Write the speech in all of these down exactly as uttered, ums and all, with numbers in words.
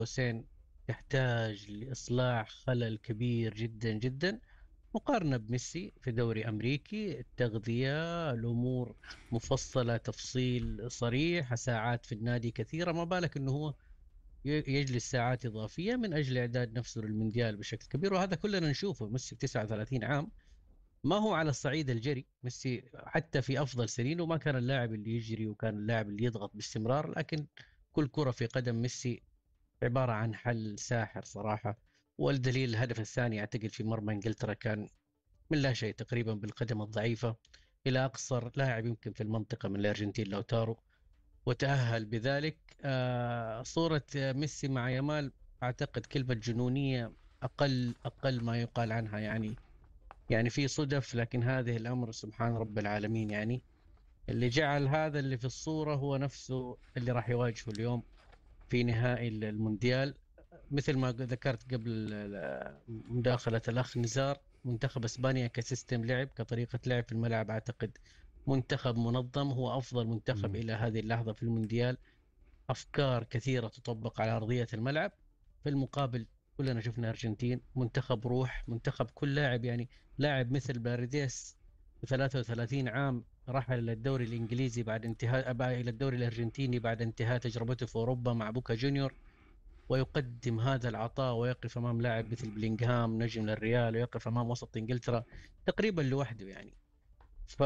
حسين تحتاج لإصلاح خلل كبير جدا جدا، مقارنة بميسي في دوري أمريكي. التغذية، الأمور مفصلة تفصيل صريح، ساعات في النادي كثيرة، ما بالك أنه هو ي- يجلس ساعات إضافية من أجل إعداد نفسه للمونديال بشكل كبير. وهذا كلنا نشوفه. ميسي تسعة وثلاثين عام، ما هو على الصعيد الجري. ميسي حتى في أفضل سنينه ما كان اللاعب اللي يجري وكان اللاعب اللي يضغط باستمرار، لكن كل كرة في قدم ميسي عبارة عن حل ساحر صراحة. والدليل الهدف الثاني أعتقد في مرمى إنجلترا كان من لا شيء تقريبا بالقدم الضعيفة إلى أقصر لاعب يمكن في المنطقة من الأرجنتين لوتارو، وتأهل بذلك. آه، صورة آه، ميسي مع يامال، أعتقد كلمة جنونية أقل أقل ما يقال عنها. يعني يعني في صدف، لكن هذه الأمر سبحان رب العالمين. يعني اللي جعل هذا اللي في الصورة هو نفسه اللي راح يواجهه اليوم في نهائي المونديال. مثل ما ذكرت قبل مداخلة الأخ نزار، منتخب إسبانيا كسيستم لعب، كطريقة لعب في الملعب، أعتقد منتخب منظم، هو أفضل منتخب مم. إلى هذه اللحظة في المونديال. أفكار كثيرة تطبق على أرضية الملعب. في المقابل كلنا شفنا أرجنتين منتخب روح، منتخب كل لاعب. يعني لاعب مثل باريديس ثلاثة وثلاثين عام رحل إلى الدوري الإنجليزي بعد انتهاء إلى الدوري الأرجنتيني بعد انتهاء تجربته في أوروبا مع بوكا جونيور، ويقدم هذا العطاء ويقف أمام لاعب مثل بلينغهام نجم للريال، ويقف أمام وسط إنجلترا تقريبا لوحده. يعني ف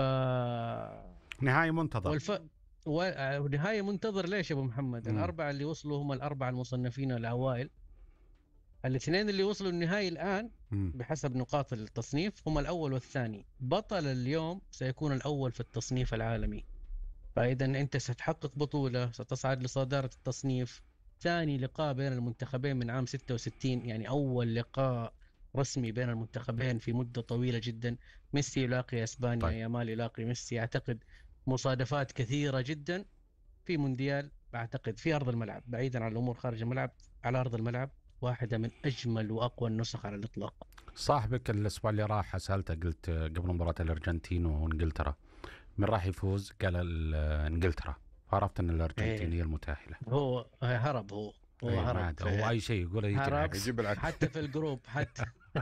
نهائي منتظر. والف ونهاية منتظر. ليش يا أبو محمد؟ مم. الأربعة اللي وصلوا هم الأربعة المصنفين الأوائل. الاثنين اللي وصلوا النهائي الآن مم. بحسب نقاط التصنيف هم الأول والثاني. بطل اليوم سيكون الأول في التصنيف العالمي. فإذا أنت ستحقق بطولة، ستصعد لصدارة التصنيف. ثاني لقاء بين المنتخبين من عام ستة وستين، يعني أول لقاء رسمي بين المنتخبين في مدة طويلة جدا. ميسي يلاقي إسبانيا، طيب، يامال يلاقي ميسي. أعتقد مصادفات كثيرة جدا في مونديال. أعتقد في أرض الملعب بعيدا عن الأمور خارج الملعب، على أرض الملعب واحدة من أجمل وأقوى النسخ على الإطلاق. صاحبك الاسبوع اللي راح سالته، قلت قبل مباراه الارجنتين وانجلترا من راح يفوز؟ قال ال- انجلترا. عرفت ان الارجنتين إيه، هي المتاهله. هو هرب. هو هو اي، ما هرب عاد هو في اي شيء يقوله يجي هرب العكس. يجيب العكس. حتى في الجروب حتى.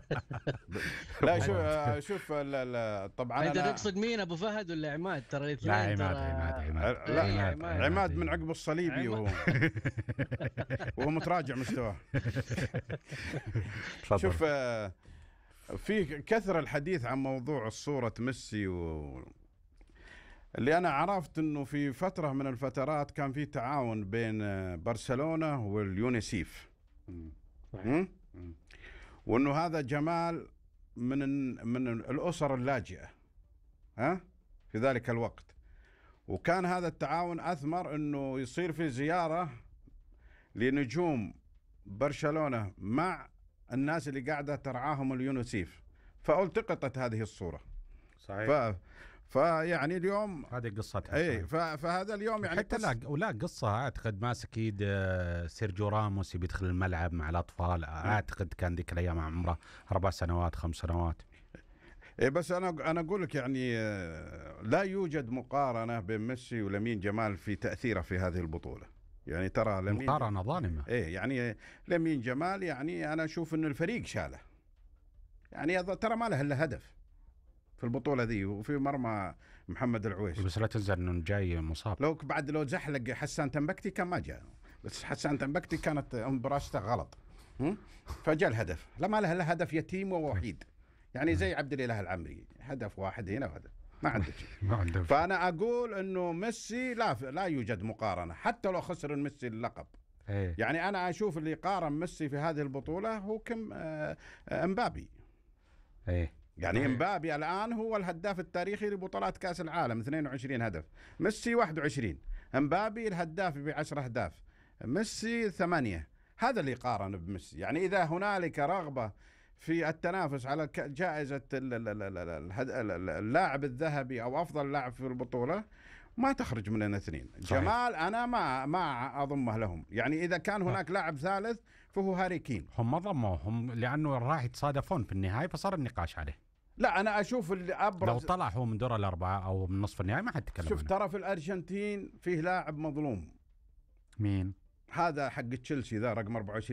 لا شوف حتى آه، شوف لا لا طبعا انت انا تقصد مين، ابو فهد ولا عماد؟ ترى لا، الاثنين ترى. عماد عماد عماد ع- اي لا عماد عماد. عماد من عماد عقب الصليبي عماد. وهو وهو متراجع مستواه. تفضل. شوف آه، في كثر الحديث عن موضوع صورة ميسي و... اللي أنا عرفت أنه في فترة من الفترات كان في تعاون بين آه، برشلونة واليونيسيف. م? وأنه هذا جمال من من الأسر اللاجئة، ها، في ذلك الوقت. وكان هذا التعاون أثمر أنه يصير في زيارة لنجوم برشلونة مع الناس اللي قاعدة ترعاهم اليونيسيف، فالتقطت هذه الصورة. صحيح. ف... فيعني اليوم هذه قصتها. اي ف... فهذا اليوم يعني حتى لا ولا قصة، اعتقد ماسك ايد آه، سيرجيو راموس بيدخل الملعب مع الاطفال. اعتقد كان ذيك الايام عمره اربع سنوات خمس سنوات. إيه، بس انا انا اقول لك يعني آه، لا يوجد مقارنة بين ميسي ولامين جمال في تأثيره في هذه البطولة. يعني ترى لامين مقارنة ظالمة. ايه يعني لامين جمال، يعني انا اشوف انه الفريق شاله. يعني ترى ما له الا هدف في البطولة ذي، وفي مرمى محمد العويش. بس لا تنسى انه جاي مصاب. لو بعد لو زحلق حسان تنبكتي كان ما جاء، بس حسان تنبكتي كانت مباراشته غلط. هم؟ فجاء الهدف. لا ما له الا هدف يتيم ووحيد، يعني زي عبد الاله العمري، هدف واحد هنا وهدف ما عنده شيء. ما عنده. فانا اقول انه ميسي لا لا يوجد مقارنه، حتى لو خسر ميسي اللقب. ايه. يعني انا اشوف اللي قارن ميسي في هذه البطوله هو كم آه، آه، امبابي. ايه. يعني امبابي الآن هو الهداف التاريخي لبطولات كأس العالم، اثنين وعشرين هدف، ميسي واحد وعشرين. امبابي الهداف بعشر أهداف، ميسي ثمانية. هذا اللي قارن بميسي. يعني إذا هنالك رغبة في التنافس على جائزة اللاعب الذهبي أو أفضل لاعب في البطولة، ما تخرج من الاثنين. جمال أنا ما ما أضمه لهم. يعني إذا كان هناك لاعب ثالث فهو هاري كين. هم ما ضموهم لانه راح يتصادفون في النهاية، فصار النقاش عليه. لا أنا أشوف اللي أبرز، لو طلع هو من دور الأربعة أو من نصف النهائي ما حد يتكلم شوف عنه. ترى في الأرجنتين فيه لاعب مظلوم. مين؟ هذا حق تشيلسي ذا رقم أربعة وعشرين